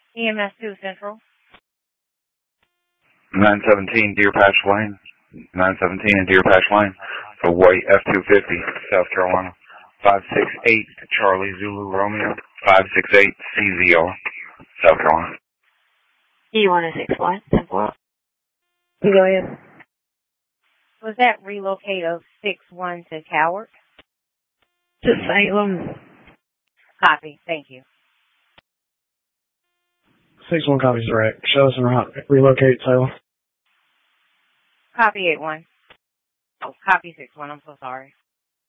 EMS 2 Central. 917 Deer Patch Lane. 917 in Deer Patch Lane. For white F-250, South Carolina. 568 Charlie Zulu Romeo. 568 CZR, South Carolina. E161, Central. Go ahead. Was that relocate of 61 to Coward? To Salem. Copy. Thank you. 6-1 copies direct. Show us and relocate Salem. Copy 8-1. Oh, copy 6-1. I'm so sorry.